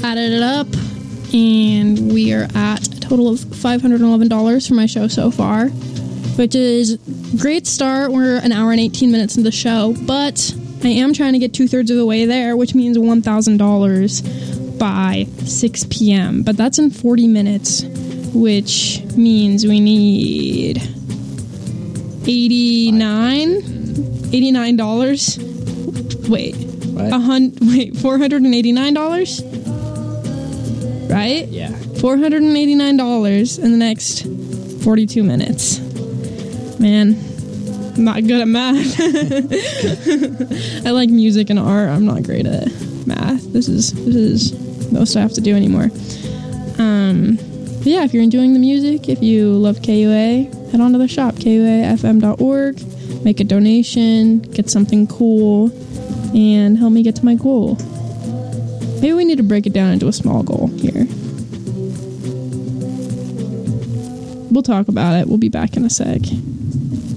added it up, and we are at a total of $511 for my show so far, which is a great start. We're an hour and 18 minutes into the show, but I am trying to get 2/3 of the way there, which means $1,000 by 6 p.m. But that's in 40 minutes, which means we need $89. Wait, what? $489, right? Yeah. $489 in the next 42 minutes. Man, I'm not good at math. I like music and art. I'm not great at math. This is most I have to do anymore. But yeah, if you're enjoying the music, if you love KUA, head on to the shop, kuafm.org, make a donation, get something cool, and help me get to my goal. Maybe we need to break it down into a small goal here. We'll talk about it. We'll be back in a sec.